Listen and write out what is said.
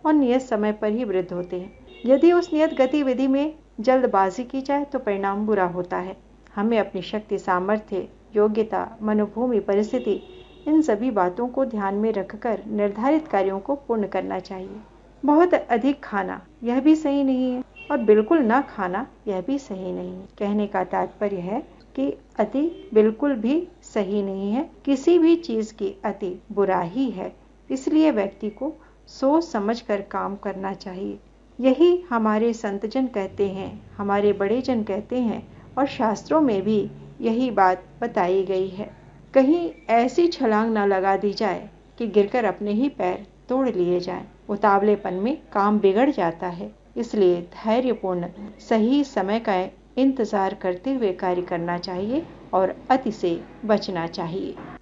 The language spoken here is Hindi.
और नियत समय पर ही वृद्ध होते हैं। यदि उस नियत गतिविधि में जल्दबाजी की जाए तो परिणाम बुरा होता है। हमें अपनी शक्ति, सामर्थ्य, योग्यता, मनोभूमि, परिस्थिति, इन सभी बातों को ध्यान में रखकर निर्धारित कार्यों को पूर्ण करना चाहिए। बहुत अधिक खाना यह भी सही नहीं है और बिल्कुल न खाना यह भी सही नहीं है। कहने का तात्पर्य है कि अति बिल्कुल भी सही नहीं है। किसी भी चीज की अति बुरा ही है। इसलिए व्यक्ति को सोच समझकर काम करना चाहिए। यही हमारे संतजन कहते हैं, हमारे बड़े जन कहते हैं और शास्त्रों में भी यही बात बताई गई है। कहीं ऐसी छलांग न लगा दी जाए कि गिरकर अपने ही पैर तोड़ लिए जाएं। उतावलेपन में काम बिगड़ जाता है। इसलिए धैर्यपूर्ण सही समय का इंतजार करते हुए कार्य करना चाहिए और अति से बचना चाहिए।